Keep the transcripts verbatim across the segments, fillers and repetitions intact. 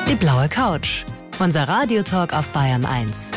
Die blaue Couch. Unser Radiotalk auf Bayern eins.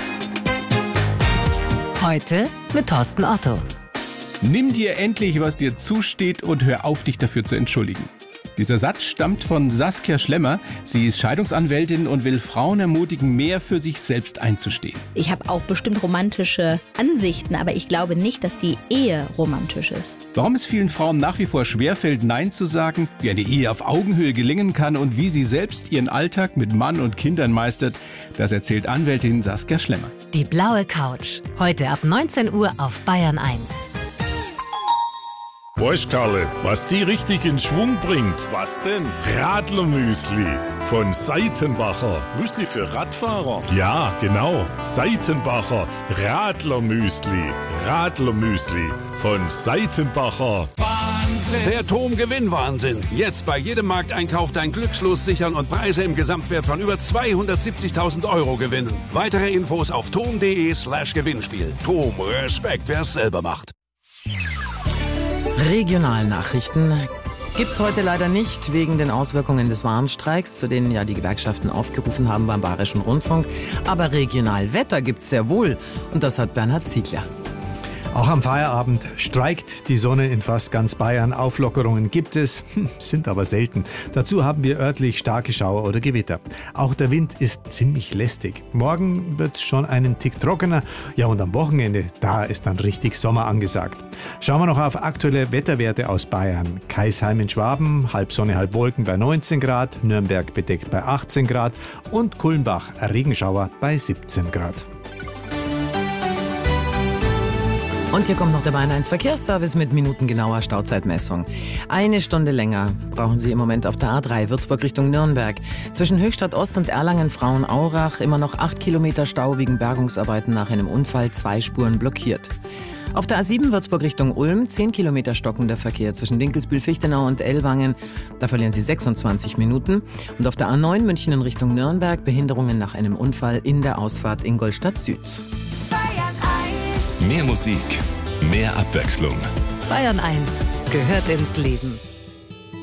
Heute mit Thorsten Otto. Nimm dir endlich, was dir zusteht und hör auf, dich dafür zu entschuldigen. Dieser Satz stammt von Saskia Schlemmer. Sie ist Scheidungsanwältin und will Frauen ermutigen, mehr für sich selbst einzustehen. Ich habe auch bestimmt romantische Ansichten, aber ich glaube nicht, dass die Ehe romantisch ist. Warum es vielen Frauen nach wie vor schwerfällt, Nein zu sagen, wie eine Ehe auf Augenhöhe gelingen kann und wie sie selbst ihren Alltag mit Mann und Kindern meistert, das erzählt Anwältin Saskia Schlemmer. Die blaue Couch. Heute ab neunzehn Uhr auf Bayern eins. Weißt Karle, was die richtig in Schwung bringt? Was denn? Radlermüsli von Seitenbacher. Müsli für Radfahrer? Ja, genau. Seitenbacher Radlermüsli. Radlermüsli von Seitenbacher. Wahnsinn! Der Tom-Gewinn-Wahnsinn. Jetzt bei jedem Markteinkauf dein Glückslos sichern und Preise im Gesamtwert von über zweihundertsiebzigtausend Euro gewinnen. Weitere Infos auf tom.de slash Gewinnspiel. Tom, Respekt, wer es selber macht. Regionalnachrichten gibt's heute leider nicht, wegen den Auswirkungen des Warnstreiks, zu denen ja die Gewerkschaften aufgerufen haben beim Bayerischen Rundfunk. Aber Regionalwetter gibt's sehr wohl, und das hat Bernhard Ziegler. Auch am Feierabend streikt die Sonne in fast ganz Bayern. Auflockerungen gibt es, sind aber selten. Dazu haben wir örtlich starke Schauer oder Gewitter. Auch der Wind ist ziemlich lästig. Morgen wird es schon einen Tick trockener. Ja, und am Wochenende, da ist dann richtig Sommer angesagt. Schauen wir noch auf aktuelle Wetterwerte aus Bayern. Kaisheim in Schwaben, halb Sonne, halb Wolken bei neunzehn Grad, Nürnberg bedeckt bei achtzehn Grad und Kulmbach Regenschauer bei siebzehn Grad. Und hier kommt noch der Bayern eins Verkehrsservice mit minutengenauer Stauzeitmessung. Eine Stunde länger brauchen Sie im Moment auf der A drei Würzburg Richtung Nürnberg. Zwischen Höchstadt Ost und Erlangen-Frauenaurach immer noch acht Kilometer Stau wegen Bergungsarbeiten nach einem Unfall, zwei Spuren blockiert. Auf der A sieben Würzburg Richtung Ulm zehn Kilometer stockender Verkehr zwischen Dinkelsbühl-Fichtenau und Ellwangen. Da verlieren Sie sechsundzwanzig Minuten. Und auf der A neun München in Richtung Nürnberg Behinderungen nach einem Unfall in der Ausfahrt Ingolstadt Süd. Mehr Musik, mehr Abwechslung. Bayern eins gehört ins Leben.